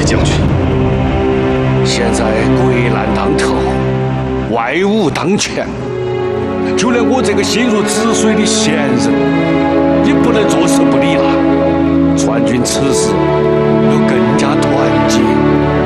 将军。 现在国难当头，外侮当前，就连我这个心如止水的贤人，也不能坐视不理了。川军此时